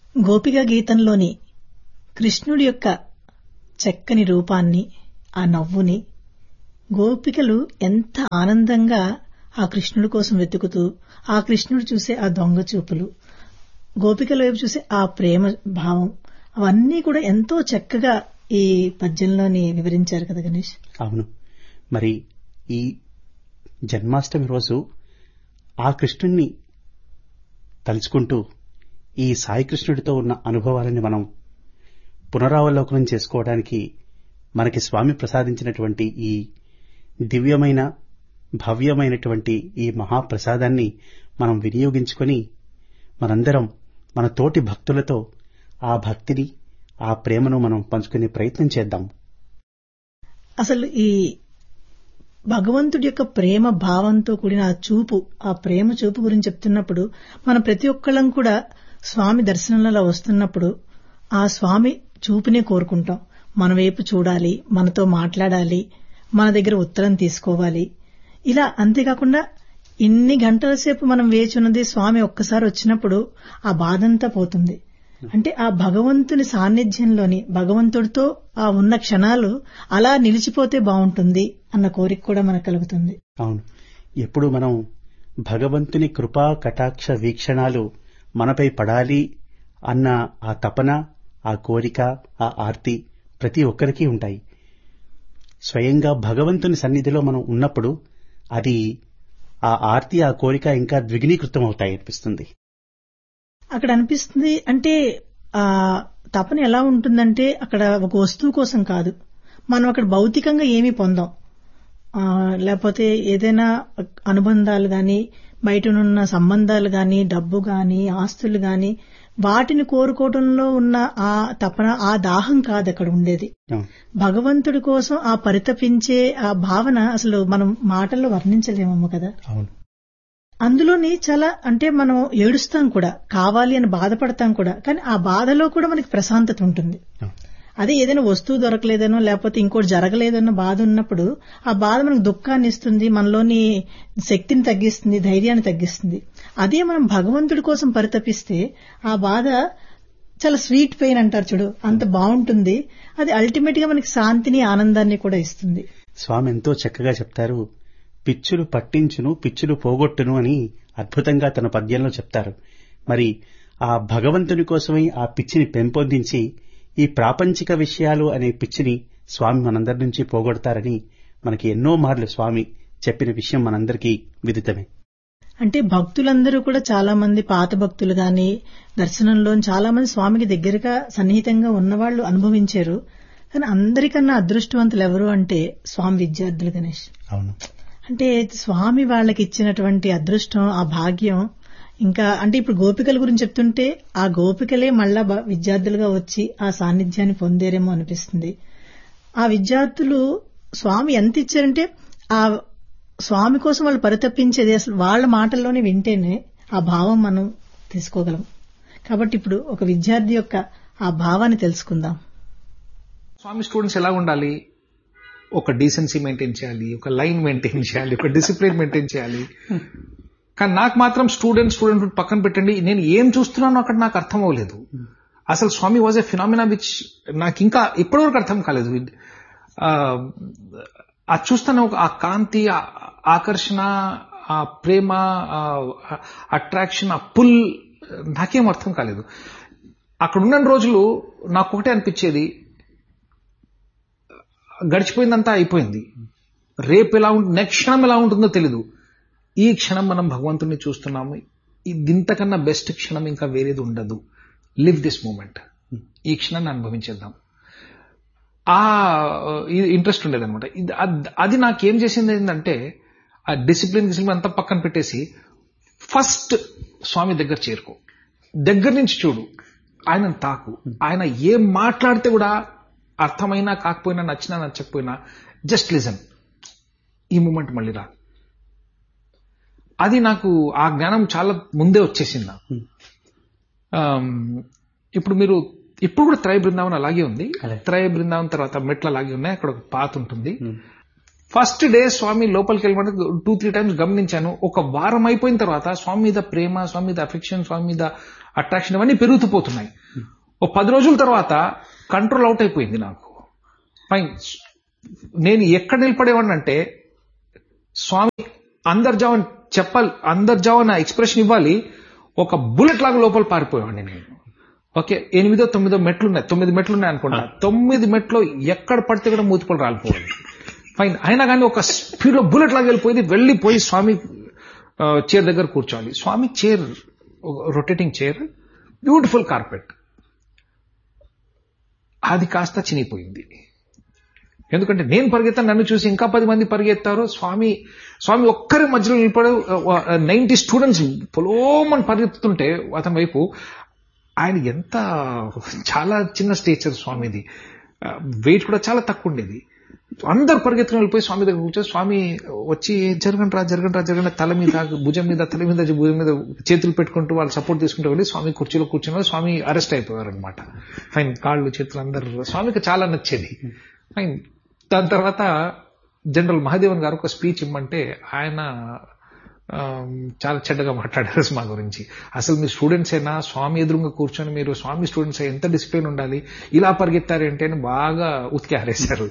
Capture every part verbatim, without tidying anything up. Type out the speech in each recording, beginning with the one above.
గోపిక గీతంలోని కృష్ణుడి యొక్క చక్కని రూపాన్ని, ఆ నవ్వుని గోపికలు ఎంత ఆనందంగా ఆ కృష్ణుడి కోసం వెతుకుతూ, ఆ కృష్ణుడు చూసే ఆ దొంగ చూపులు, గోపికల వైపు చూసే ఆ ప్రేమ భావం, అవన్నీ కూడా ఎంతో చక్కగా ఈ పద్యంలోని వివరించారు కదా గణేష్. అవును. మరి ఈ జన్మాష్టమి రోజు ఆ కృష్ణుణ్ణి తలుచుకుంటూ ఈ సాయి కృష్ణుడితో ఉన్న అనుభవాలని మనం పునరావలోకనం చేసుకోవడానికి మనకి స్వామి ప్రసాదించినటువంటి ఈ దివ్యమైన భవ్యమైనటువంటి ఈ మహాప్రసాదాన్ని మనం వినియోగించుకొని మనందరం మన తోటి భక్తులతో ఆ భక్తిని, ఆ ప్రేమను మనం పంచుకునే ప్రయత్నం చేద్దాం. అసలు ఈ భగవంతుడి యొక్క ప్రేమ భావంతో కూడిన ఆ చూపు, ఆ ప్రేమ చూపు గురించి చెప్తున్నప్పుడు మనం ప్రతి ఒక్కళ్ళం కూడా స్వామి దర్శనంలో వస్తున్నప్పుడు ఆ స్వామి చూపునే కోరుకుంటాం. మన వైపు చూడాలి, మనతో మాట్లాడాలి, మన దగ్గర ఉత్తరం తీసుకోవాలి. ఇలా అంతేకాకుండా ఇన్ని గంటల సేపు మనం వేచి ఉన్నది స్వామి ఒక్కసారి వచ్చినప్పుడు ఆ బాధంతా పోతుంది. అంటే ఆ భగవంతుని సాన్నిధ్యంలోని భగవంతుడితో ఆ ఉన్న క్షణాలు అలా నిలిచిపోతే బాగుంటుంది అన్న కోరిక కూడా మనకు కలుగుతుంది. అవును. ఎప్పుడు మనం భగవంతుని కృపా కటాక్ష వీక్షణాలు మనపై పడాలి అన్న ఆ తపన, ఆ కోరిక, ఆ ఆర్తి ప్రతి ఒక్కరికి ఉంటాయి. స్వయంగా భగవంతుని సన్నిధిలో మనం ఉన్నప్పుడు అది ఆ ఆర్తి, ఆ కోరిక ఇంకా ద్విగుణీకృతం అవుతాయి అనిపిస్తుంది. అక్కడ అనిపిస్తుంది అంటే ఆ తపన ఎలా ఉంటుందంటే అక్కడ ఒక వస్తువు కోసం కాదు, మనం అక్కడ భౌతికంగా ఏమీ పొందాం, లేకపోతే ఏదైనా అనుబంధాలు గాని, బయటనున్న సంబంధాలు గాని, డబ్బు గాని, ఆస్తులు గాని, వాటిని కోరుకోవడంలో ఉన్న ఆ తపన, ఆ దాహం కాదు అక్కడ ఉండేది. భగవంతుడి కోసం ఆ పరితపించే ఆ భావన అసలు మనం మాటల్లో వర్ణించలేమమ్మ కదా. అవును. అందులోని చాలా అంటే మనం ఏడుస్తాం కూడా, కావాలి అని బాధపడతాం కూడా, కానీ ఆ బాధలో కూడా మనకి ప్రశాంతత ఉంటుంది. అదే ఏదైనా వస్తువు దొరకలేదనో లేకపోతే ఇంకోటి జరగలేదనో బాధ ఉన్నప్పుడు ఆ బాధ మనకు దుఃఖాన్ని ఇస్తుంది, మనలోని శక్తిని తగ్గిస్తుంది, ధైర్యాన్ని తగ్గిస్తుంది. అదే మనం భగవంతుడి కోసం పరితపిస్తే ఆ బాధ చాలా స్వీట్ పెయిన్ అంటారు చూడు, అంత బాగుంటుంది. అది అల్టిమేట్ గా మనకి శాంతిని, ఆనందాన్ని కూడా ఇస్తుంది. స్వామి ఎంతో చక్కగా చెప్తారు, పిచ్చులు పట్టించును పిచ్చులు పోగొట్టును అని అద్భుతంగా తన పద్యంలో చెప్తారు. మరి ఆ భగవంతుని కోసమై ఆ పిచ్చిని పెంపొందించి ఈ ప్రాపంచిక విషయాలు అనే పిచ్చిని స్వామి మనందరి నుంచి పోగొడతారని మనకి ఎన్నో మార్లు స్వామి చెప్పిన విషయం మనందరికీ విదితమే. అంటే భక్తులందరూ కూడా చాలా మంది పాత భక్తులు గాని, దర్శనంలో చాలా మంది స్వామికి దగ్గరగా సన్నిహితంగా ఉన్నవాళ్లు అనుభవించారు. కానీ అందరికన్నా అదృష్టవంతులు ఎవరు అంటే స్వామి విద్యార్థులు గణేష్. అవును. అంటే స్వామి వాళ్ళకి ఇచ్చినటువంటి అదృష్టం, ఆ భాగ్యం. ఇంకా అంటే ఇప్పుడు గోపికల గురించి చెప్తుంటే ఆ గోపికలే మళ్ళా విద్యార్థులుగా వచ్చి ఆ సాన్నిధ్యాన్ని పొందేరేమో అనిపిస్తుంది. ఆ విద్యార్థులు స్వామి ఎంత ఇచ్చారంటే ఆ స్వామి కోసం వాళ్ళు పరితపించేది అసలు వాళ్ళ మాటల్లోనే వింటేనే ఆ భావం మనం తీసుకోగలం. కాబట్టి ఇప్పుడు ఒక విద్యార్థి యొక్క ఆ భావాన్ని తెలుసుకుందాం. స్వామి స్టూడెంట్స్ ఎలా ఉండాలి? ఒక డీసెన్సీ మెయింటైన్ చేయాలి, ఒక లైన్ మెయింటైన్ చేయాలి, ఒక డిసిప్లిన్ మెయింటైన్ చేయాలి. కానీ నాకు మాత్రం స్టూడెంట్ స్టూడెంట్ పక్కన పెట్టండి, నేను ఏం చూస్తున్నానో అక్కడ నాకు అర్థం అవ్వలేదు. అసలు స్వామి వాజ్ ఎ ఫినామినా విచ్ నాకు ఇంకా ఇప్పటివరకు అర్థం కాలేదు. అది చూస్తాను, ఆ కాంతి, ఆకర్షణ, ఆ ప్రేమ, అట్రాక్షన్, ఆ పుల్ నాకేం అర్థం కాలేదు. అక్కడ ఉన్న రోజులు నాకు ఒకటే అనిపించేది, గడిచిపోయిందంతా అయిపోయింది, రేపు ఎలా ఉంటుంది, నెక్స్ట్ క్షణం ఎలా ఉంటుందో తెలీదు. ఈ క్షణం మనం భగవంతుడిని చూస్తున్నాము, దీంతకన్నా బెస్ట్ క్షణం ఇంకా వేరేది ఉండదు. లివ్ దిస్ మూమెంట్, ఈ క్షణాన్ని అనుభవించేద్దాం. ఆ ఇంట్రెస్ట్ ఉండేదన్నమాట. అది నాకేం చేసింది ఏంటంటే ఆ డిసిప్లిన్ డిసిప్లిన్ అంతా పక్కన పెట్టేసి ఫస్ట్ స్వామి దగ్గర చేరుకో, దగ్గర నుంచి చూడు, ఆయనను తాకు, ఆయన ఏం మాట్లాడితే కూడా అర్థమైనా కాకపోయినా, నచ్చినా నచ్చకపోయినా జస్ట్ లిజన్, ఈ మూమెంట్ మళ్ళీ రా. అది నాకు ఆ జ్ఞానం చాలా ముందే వచ్చేసింది నాకు. ఇప్పుడు మీరు ఇప్పుడు కూడా త్రయ బృందావనం అలాగే ఉంది. త్రయ బృందావనం తర్వాత మెట్లు అలాగే ఉన్నాయి, అక్కడ ఒక పాత ఉంటుంది. ఫస్ట్ డే స్వామి లోపలికి వెళ్ళమంటే టూ త్రీ టైమ్స్ గమనించాను. ఒక వారం అయిపోయిన తర్వాత స్వామి మీద ప్రేమ, స్వామి మీద అఫెక్షన్, స్వామి మీద అట్రాక్షన్ ఇవన్నీ పెరుగుతూ పోతున్నాయి. ఓ పది రోజుల తర్వాత కంట్రోల్ అవుట్ అయిపోయింది నాకు. ఫైన్. నేను ఎక్కడ నిలబడేవాడిని అంటే స్వామి అందర్జావన్ చెప్పాలి, అందర్జావన్ ఎక్స్ప్రెషన్ ఇవ్వాలి, ఒక బుల్లెట్ లాగా లోపల పారిపోయేవాడిని నేను. ఓకే, ఎనిమిదో తొమ్మిదో మెట్లు ఉన్నాయి, తొమ్మిది మెట్లు ఉన్నాయి అనుకుంటా. తొమ్మిది మెట్లు ఎక్కడ పడితే కూడా మూతిపళ్ళు రాలిపోవాలి. ఫైన్. అయినా కానీ ఒక స్పీడ్ లో బుల్లెట్ లాగా వెళ్ళిపోయింది. వెళ్ళిపోయి స్వామి చైర్ దగ్గర కూర్చోవాలి. స్వామి chair, rotating chair, beautiful carpet, అది కాస్త చినిగిపోయింది. ఎందుకంటే నేను పరిగెత్తాను, నన్ను చూసి ఇంకా పది మంది పరిగెత్తారు. స్వామి స్వామి ఒక్కరి మధ్యలో నిలబడి నైన్టీ స్టూడెంట్స్ పొలోమని పరిగెత్తుతుంటే అతని వైపు, ఆయన ఎంత చాలా చిన్న స్టేచర్ స్వామిది, వెయిట్ కూడా చాలా తక్కువ ఉండేది. అందరు పరిగెత్తుకుని వెళ్ళిపోయి స్వామి దగ్గర కూర్చొని స్వామి వచ్చి జరగండి రా జరగండి రా జరగండి తల మీద భుజం మీద తల మీద భుజం మీద చేతులు పెట్టుకుంటూ వాళ్ళు సపోర్ట్ తీసుకుంటూ వెళ్ళి స్వామి కుర్చీలో కూర్చున్నారు. స్వామి అరెస్ట్ అయిపోయారు అనమాట. ఫైన్. కాళ్ళు చేతులు అందరు స్వామికి చాలా నచ్చేది. ఫైన్. దాని తర్వాత జనరల్ మహాదేవన్ గారు ఒక స్పీచ్ ఇమ్మంటే ఆయన చాలా చెడ్డగా మాట్లాడారు మా గురించి. అసలు మీ స్టూడెంట్స్ అయినా స్వామి ఎదురుగా కూర్చొని మీరు స్వామి స్టూడెంట్స్ ఎంత డిసిప్లిన్ ఉండాలి, ఇలా పరిగెత్తారంటే అని బాగా ఉతికి ఆరేశారు.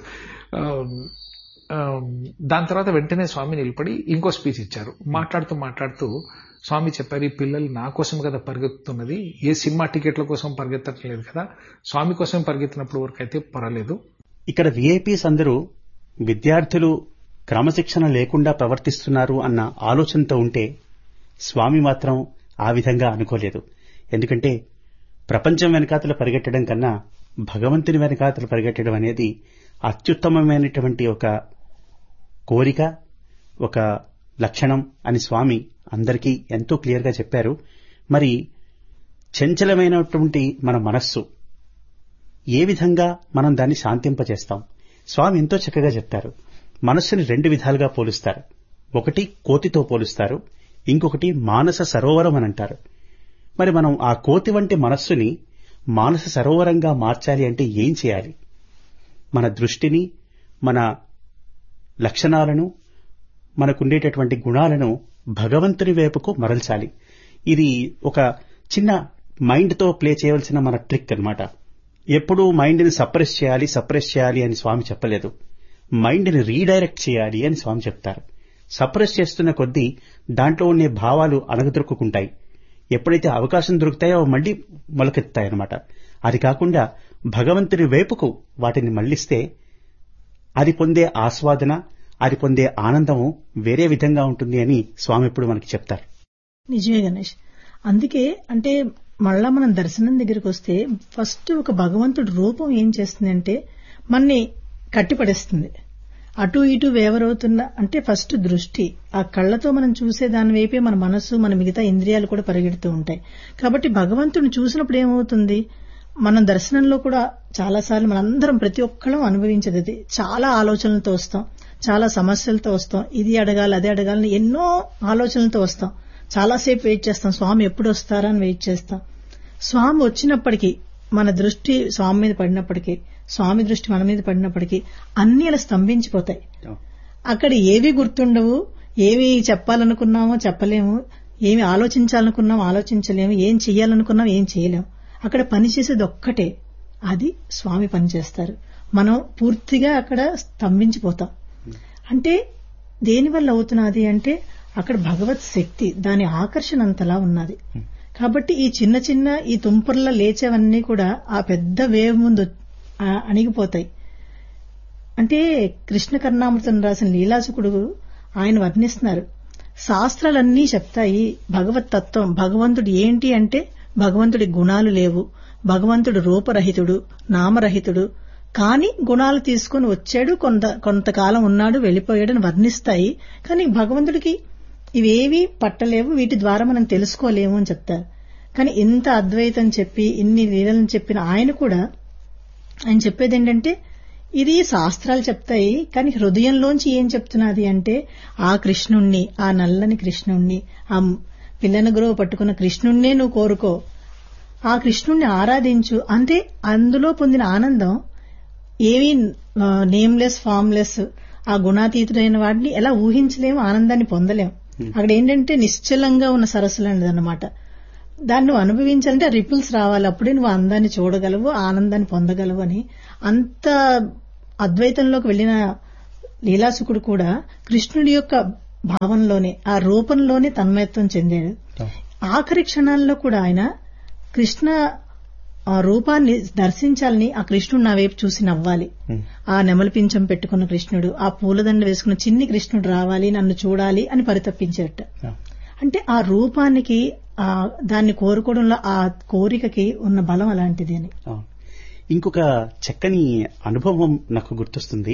దాని తర్వాత వెంటనే స్వామి నిలబడి ఇంకో స్పీచ్ ఇచ్చారు. మాట్లాడుతూ మాట్లాడుతూ స్వామి చెప్పారు, ఈ పిల్లలు నా కోసం కదా పరిగెత్తుతున్నది, ఏ సినిమా టికెట్ల కోసం పరిగెత్తట్లేదు కదా, స్వామి కోసం పరిగెత్తినప్పుడు వరకు అయితే పర్వాలేదు. ఇక్కడ విఐపీస్ అందరూ విద్యార్థులు క్రమశిక్షణ లేకుండా ప్రవర్తిస్తున్నారు అన్న ఆలోచనతో ఉంటే స్వామి మాత్రం ఆ విధంగా అనుకోలేదు. ఎందుకంటే ప్రపంచం వెనకాతల పరిగెట్టడం కన్నా భగవంతుని వెనకాతల పరిగెట్టడం అనేది అత్యుత్తమమైనటువంటి ఒక కోరిక, ఒక లక్షణం అని స్వామి అందరికీ ఎంతో క్లియర్గా చెప్పారు. మరి చంచలమైనటువంటి మన మనస్సు ఏ విధంగా మనం దాన్ని శాంతింపచేస్తాం? స్వామి ఎంతో చక్కగా చెప్తారు. మనస్సుని రెండు విధాలుగా పోలుస్తారు. ఒకటి కోతితో పోలుస్తారు, ఇంకొకటి మానస సరోవరం అని అంటారు. మరి మనం ఆ కోతి వంటి మనస్సుని మానస సరోవరంగా మార్చాలి అంటే ఏం చేయాలి? మన దృష్టిని, మన లక్షణాలను, మనకుండేటటువంటి గుణాలను భగవంతుని వైపుకు మరల్చాలి. ఇది ఒక చిన్న మైండ్తో ప్లే చేయవలసిన మన ట్రిక్ అన్నమాట. ఎప్పుడూ మైండ్ని సప్రెస్ చేయాలి సప్రెస్ చేయాలి అని స్వామి చెప్పలేదు. మైండ్ని రీడైరెక్ట్ చేయాలి అని స్వామి చెప్తారు. సప్రెస్ చేస్తున్న కొద్దీ దాంట్లో ఉండే భావాలు అణగదొరుక్కుంటాయి. ఎప్పుడైతే అవకాశం దొరుకుతాయో మళ్లీ మొలకెత్తాయన్నమాట. అది కాకుండా భగవంతుని వైపుకు వాటిని మళ్లిస్తే అది పొందే ఆస్వాదన, అది పొందే ఆనందము వేరే విధంగా ఉంటుంది అని స్వామి ఎప్పుడు మనకి చెప్తారు. నిజమే గణేష్. అందుకే అంటే మళ్ళా మనం దర్శనం దగ్గరికి వస్తే ఫస్ట్ ఒక భగవంతుడి రూపం ఏం చేస్తుందంటే మనని కట్టిపడేస్తుంది. అటు ఇటు వేవరవుతున్న అంటే ఫస్ట్ దృష్టి, ఆ కళ్లతో మనం చూసే దాని వైపే మన మనస్సు, మన మిగతా ఇంద్రియాలు కూడా పరిగెడుతూ ఉంటాయి. కాబట్టి భగవంతుడిని చూసినప్పుడు ఏమవుతుంది, మనం దర్శనంలో కూడా చాలాసార్లు మనందరం ప్రతి ఒక్కళ్ళం అనుభవించేది అది. చాలా ఆలోచనలతో వస్తాం, చాలా సమస్యలతో వస్తాం, ఇది అడగాలి అదే అడగాలని ఎన్నో ఆలోచనలతో వస్తాం. చాలాసేపు వెయిట్ చేస్తాం, స్వామి ఎప్పుడు వస్తారా అని వెయిట్ చేస్తాం. స్వామి వచ్చినప్పటికీ మన దృష్టి స్వామి మీద పడినప్పటికీ, స్వామి దృష్టి మన మీద పడినప్పటికీ అన్ని అలా స్తంభించిపోతాయి. అక్కడ ఏవి గుర్తుండవు, ఏమి చెప్పాలనుకున్నామో చెప్పలేము, ఏమి ఆలోచించాలనుకున్నామో ఆలోచించలేము, ఏం చెయ్యాలనుకున్నాం ఏం చేయలేము. అక్కడ పనిచేసేది ఒక్కటే, అది స్వామి పనిచేస్తారు. మనం పూర్తిగా అక్కడ స్తంభించిపోతాం. అంటే దేనివల్ల అవుతున్నది అంటే అక్కడ భగవత్ శక్తి, దాని ఆకర్షణ అంతలా ఉన్నది. కాబట్టి ఈ చిన్న చిన్న ఈ తుంపర్ల లేచేవన్నీ కూడా ఆ పెద్ద వేవ్ ముందు అణిగిపోతాయి. అంటే కృష్ణ కర్ణామృతం రాసిన లీలాసుకుడు ఆయన వర్ణిస్తున్నారు. శాస్త్రాలన్నీ చెప్తాయి భగవత్ తత్వం, భగవంతుడు ఏంటి అంటే భగవంతుడి గుణాలు లేవు, భగవంతుడు రూపరహితుడు, నామరహితుడు, కానీ గుణాలు తీసుకుని వచ్చాడు, కొంత కొంతకాలం ఉన్నాడు వెళ్ళిపోయాడని వర్ణిస్తాయి. కానీ భగవంతుడికి ఇవేవి పట్టలేవు, వీటి ద్వారా మనం తెలుసుకోలేము అని చెప్తారు. కానీ ఇంత అద్వైతం చెప్పి ఇన్ని లీలలను చెప్పిన ఆయన కూడా ఆయన చెప్పేది ఏంటంటే ఇది శాస్త్రాలు చెప్తాయి, కానీ హృదయంలోంచి ఏం చెప్తున్నది అంటే ఆ కృష్ణుణ్ణి, ఆ నల్లని కృష్ణుణ్ణి, ఆ పిల్లని గురువు పట్టుకున్న కృష్ణుణ్ణే నువ్వు కోరుకో, ఆ కృష్ణుణ్ణి ఆరాధించు. అంతే అందులో పొందిన ఆనందం ఏమీ నేమ్లెస్ ఫామ్లెస్ ఆ గుణాతీతుడైన వాడిని ఎలా ఊహించలేము, ఆనందాన్ని పొందలేము. అక్కడ ఏంటంటే నిశ్చలంగా ఉన్న సరస్సు లాంటిది అన్నమాట. దాన్ని నువ్వు అనుభవించాలంటే రిపుల్స్ రావాలి, అప్పుడే నువ్వు అందాన్ని చూడగలవు, ఆనందాన్ని పొందగలవు అని. అంత అద్వైతంలోకి వెళ్లిన లీలాసుకుడు కూడా కృష్ణుడి యొక్క భావంలోనే, ఆ రూపంలోనే తన్మయత్వం చెందాడు. ఆఖరి క్షణాల్లో కూడా ఆయన కృష్ణ ఆ రూపాన్ని దర్శించాలని, ఆ కృష్ణుడు నా వైపు చూసి నవ్వాలి, ఆ నెమలి పింఛం పెట్టుకున్న కృష్ణుడు, ఆ పూలదండ వేసుకున్న చిన్ని కృష్ణుడు రావాలి, నన్ను చూడాలి అని పరితపించేట. అంటే ఆ రూపానికి, ఆ దాన్ని కోరుకోవడంలో ఆ కోరికకి ఉన్న బలం అలాంటిది అని. ఇంకొక చక్కని అనుభవం నాకు గుర్తొస్తుంది.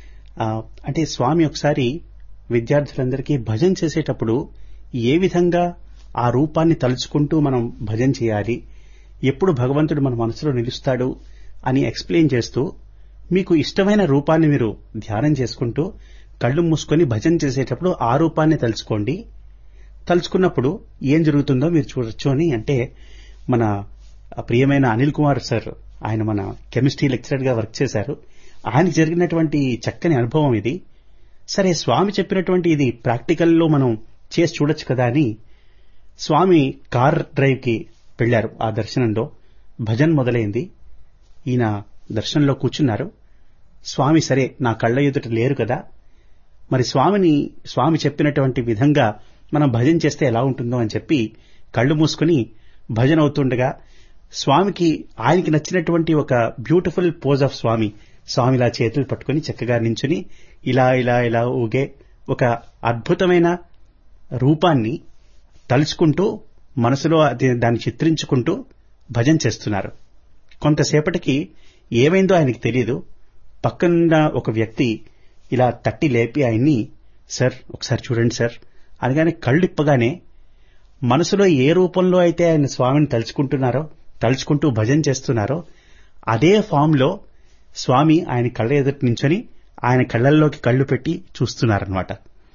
అంటే స్వామి ఒకసారి విద్యార్థులందరికీ భజన చేసేటప్పుడు ఏ విధంగా ఆ రూపాన్ని తలుచుకుంటూ మనం భజన చేయాలి, ఎప్పుడు భగవంతుడు మన మనసులో నిలుస్తాడు అని ఎక్స్ప్లెయిన్ చేస్తూ, మీకు ఇష్టమైన రూపాన్ని మీరు ధ్యానం చేసుకుంటూ కళ్ళు మూసుకొని భజన చేసేటప్పుడు ఆ రూపాన్ని తలుచుకోండి, తలుచుకున్నప్పుడు ఏం జరుగుతుందో మీరు చూడొచ్చు అని. అంటే మన ప్రియమైన అనిల్ కుమార్ సార్, ఆయన మన కెమిస్ట్రీ లెక్చరర్ గా వర్క్ చేశారు, ఆయనకు జరిగినటువంటి చక్కని అనుభవం ఇది. సరే, స్వామి చెప్పినటువంటి ఇది ప్రాక్టికల్లో మనం చేసి చూడొచ్చు కదా అని స్వామి కార్ డ్రైవ్ కి వెళ్లారు. ఆ దర్శనంలో భజన్ మొదలైంది. ఈయన దర్శనంలో కూర్చున్నారు. స్వామి సరే నా కళ్ళ ఎదుట లేరు కదా, మరి స్వామిని స్వామి చెప్పినటువంటి విధంగా మనం భజన చేస్తే ఎలా ఉంటుందో అని చెప్పి కళ్ళు మూసుకుని భజన అవుతుండగా స్వామికి ఆయనకి నచ్చినటువంటి ఒక బ్యూటిఫుల్ పోజ్ ఆఫ్ స్వామి, స్వామిలా చేతులు పట్టుకుని చక్కగా నించుని ఇలా ఇలా ఇలా ఊగే ఒక అద్భుతమైన రూపాన్ని తలుచుకుంటూ మనసులో దాన్ని చిత్రించుకుంటూ భజన చేస్తున్నారు. కొంతసేపటికి ఏమైందో ఆయనకి తెలియదు. పక్కనున్న ఒక వ్యక్తి ఇలా తట్టి లేపి ఆయన్ని, సార్ ఒకసారి చూడండి సార్ అనగానే కళ్ళిప్పగానే మనసులో ఏ రూపంలో అయితే ఆయన స్వామిని తలుచుకుంటున్నారో, తలుచుకుంటూ భజన చేస్తున్నారో అదే ఫామ్ లో స్వామి ఆయన కళ్ళ ఎదుటి నించొని ఆయన కళ్ళల్లోకి కళ్ళు పెట్టి చూస్తున్నారన్నమాట.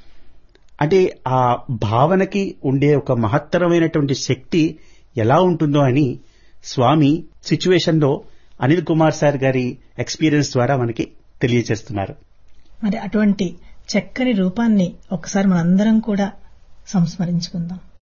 అంటే ఆ భావనకి ఉండే ఒక మహత్తరమైనటువంటి శక్తి ఎలా ఉంటుందో అని స్వామి సిచ్యువేషన్ లో అనిల్ కుమార్ సార్ గారి ఎక్స్పీరియన్స్ ద్వారా మనకి తెలియజేస్తున్నారు. మరి అటువంటి చక్కని రూపాన్ని ఒకసారి మనందరం కూడా సంస్మరించుకుందాం.